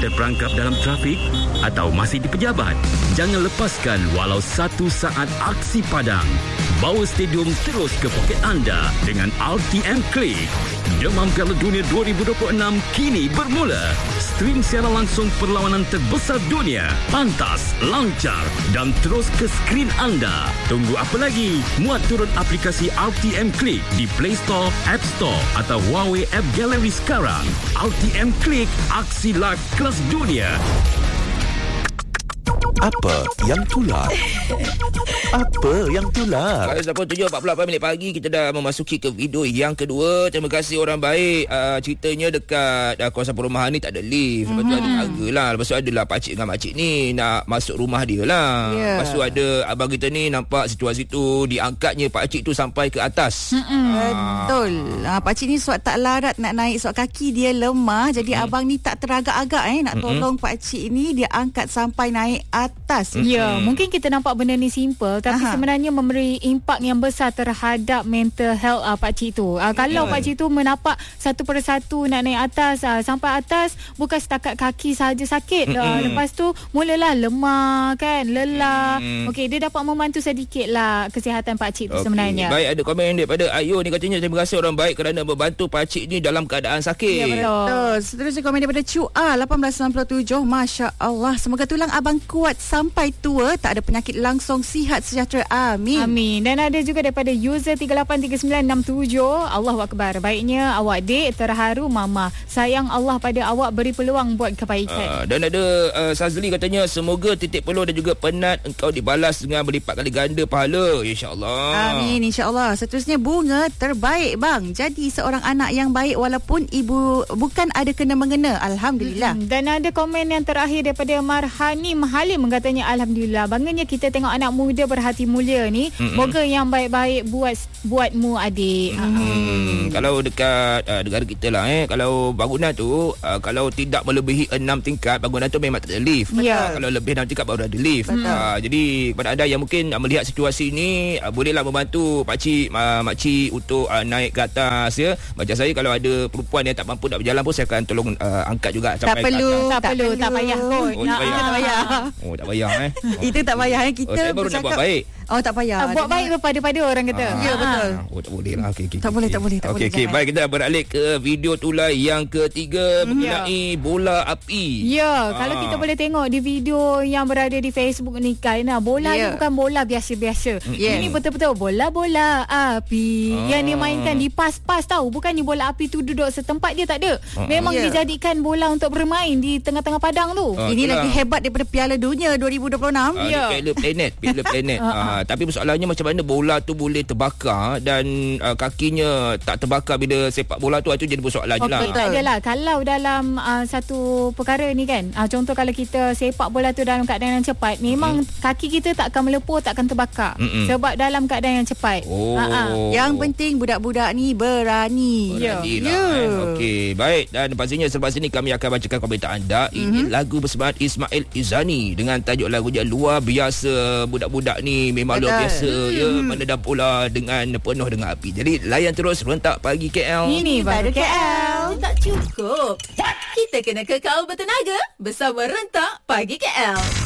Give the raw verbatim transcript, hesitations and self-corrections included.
terperangkap dalam trafik atau masih di pejabat? Jangan lepaskan walau satu saat aksi padang. Bawa stadium terus ke poket anda dengan R T M Click. Demam Piala Dunia dua ribu dua puluh enam kini bermula. Stream siaran langsung perlawanan terbesar dunia. Pantas, lancar dan terus ke skrin anda. Tunggu apa lagi? Muat turun aplikasi R T M Click di Play Store, App Store atau Huawei App Gallery sekarang. R T M Click, aksi live kelas dunia. Apa yang tular? Apa yang tular? Pada lapan tujuh empat puluh lapan minit pagi, kita dah memasuki ke video yang kedua. Terima kasih orang baik. Uh, ceritanya dekat uh, kawasan perumahan ni tak ada lift. Lepas tu mm-hmm. ada tangga lah. Lepas tu adalah pakcik dengan makcik ni nak masuk rumah dia lah. Yeah. Lepas tu ada abang kita ni nampak situasi tu, diangkatnya pakcik tu sampai ke atas. Mm-hmm. Uh. Betul. Uh, pakcik ni sebab tak larat nak naik sebab kaki dia lemah. Jadi mm-hmm. abang ni tak teragak-agak eh nak tolong mm-hmm. pakcik ni. Dia angkat sampai naik atas. Ya, hmm. mungkin kita nampak benda ni simple tapi Aha. sebenarnya memberi impak yang besar terhadap mental health uh, pakcik tu. Uh, kalau yeah. pakcik tu menapak satu persatu nak naik atas, uh, sampai atas bukan setakat kaki sahaja sakit. Hmm. Uh, lepas tu mulalah lemah kan, lelah. Hmm. Okey, dia dapat membantu sedikit lah kesihatan pakcik tu okay. sebenarnya. Baik, ada komen daripada Ayu ni katanya terima kasih orang baik kerana membantu pakcik ni dalam keadaan sakit. Ya, betul. betul. Seterusnya komen daripada Cu A lapan belas sembilan puluh tujuh. Masya Allah, semoga tulang abang kuat sampai tua, tak ada penyakit langsung, sihat sejahtera, amin. Amin. Dan ada juga daripada user tiga lapan tiga sembilan enam tujuh. Allahu Akbar, baiknya awak dek, terharu mama, sayang Allah pada awak, beri peluang buat kebaikan. Uh, dan ada uh, Sazli katanya semoga titik peluh dan juga penat engkau dibalas dengan berlipat kali ganda pahala, insyaAllah. Amin, insyaAllah. Seterusnya Bunga, terbaik bang, jadi seorang anak yang baik walaupun ibu bukan ada kena-mengena, alhamdulillah. Hmm. Dan ada komen yang terakhir daripada Marhani Halim, katanya alhamdulillah, bangganya kita tengok anak muda berhati mulia ni. Mm-hmm. Moga yang baik-baik buat buatmu adik. Mm-hmm. Kalau dekat uh, negara kita lah eh, kalau bangunan tu uh, kalau tidak melebihi enam tingkat, bangunan tu memang tak ada lift. Yeah. Uh, kalau lebih enam tingkat baru ada lift. Uh, jadi kepada anda yang mungkin uh, melihat situasi ni, uh, bolehlah membantu pakcik, uh, makcik untuk uh, naik ke atas ya. Macam saya kalau ada perempuan yang tak mampu nak berjalan pun saya akan tolong uh, angkat juga sampai tak perlu, ke atas. Tak, tak perlu, tak payah kot. Oh, tak payah. Tak payah. Oh, tak payah eh. Itu tak payah eh. Kita oh, saya baru nak buat baik. Oh, tak payah. Uh, buat baik kepada-pada orang kata. Ah. Ya, betul. Oh, tak boleh lah. Okay, okay, tak okay. boleh, tak boleh, tak okay, boleh. Okay, baik, kita beralih ke video tular yang ketiga hmm, mengenai ya. bola api. Ya, ah. kalau kita boleh tengok di video yang berada di Facebook ni kan, bola ya. ni bukan bola biasa-biasa. Yes. Ini betul-betul bola-bola api ah. yang dimainkan di pas-pas tahu. Bukan ni bola api tu duduk setempat, dia tak ada. Ah. Memang ya. dijadikan bola untuk bermain di tengah-tengah padang tu. Ah, Ini itulah. lagi hebat daripada Piala Dunia dua ribu dua puluh enam. Ah, ya. Piala planet, Piala planet. ah, tapi persoalannya macam mana bola tu boleh terbakar dan uh, kakinya tak terbakar bila sepak bola tu, itu jadi persoalan je lah. Okey, tak adalah. Kalau dalam uh, satu perkara ni kan, uh, contoh kalau kita sepak bola tu dalam keadaan yang cepat, memang mm-hmm. kaki kita tak akan melepur, tak akan terbakar. Mm-hmm. Sebab dalam keadaan yang cepat. Oh. Uh-huh. Yang penting budak-budak ni berani. Berani ya. lah. Yeah. Eh. Okey, baik. Dan pastinya selepas ini kami akan bacakan komentar anda. Ini mm-hmm. lagu persembahan Ismail Izani dengan tajuk lagunya luar biasa. Budak-budak ni memang Betul. luar biasa. Hmm. Ya, menedam pula dengan penuh dengan api. Jadi layan terus Rentak Pagi K L. Ini baru K L. Tak cukup. Kita kena kekal bertenaga bersama Rentak Pagi K L.